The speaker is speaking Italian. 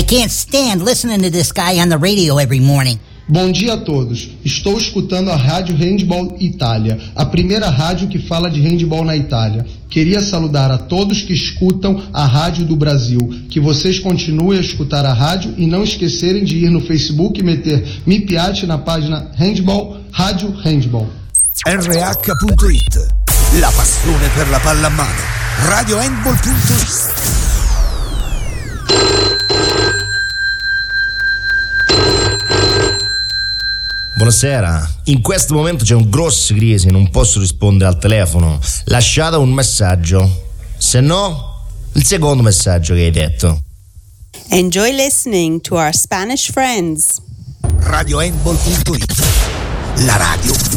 I can't stand listening to this guy on the radio every morning. Bom dia a todos. Estou escutando a Rádio Handball Itália, a primeira rádio que fala de handball na Itália. Queria saludar a todos que escutam a Rádio do Brasil, que vocês continuem a escutar a rádio e não esquecerem de ir no Facebook e meter Mi Piace na página Handball, Rádio Handball. RH.it, la passione per la palla a mano. RadioHandball.it. Buonasera, in questo momento c'è un grosso crisi, non posso rispondere al telefono. Lasciate un messaggio, se no il secondo messaggio che hai detto. Enjoy listening to our Spanish friends. RadioHandball.it, la radio